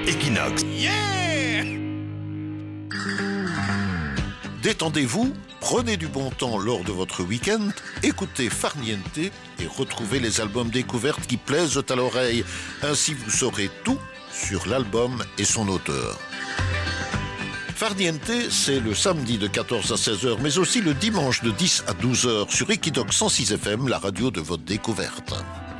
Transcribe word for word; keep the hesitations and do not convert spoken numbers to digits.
Equinox. Yeah! Détendez-vous, prenez du bon temps lors de votre week-end, écoutez Farniente et retrouvez les albums découvertes qui plaisent à l'oreille. Ainsi vous saurez tout sur l'album et son auteur. Farniente, c'est le samedi de quatorze à seize heures, mais aussi le dimanche de dix à douze heures sur Equinox cent six F M, la radio de votre découverte.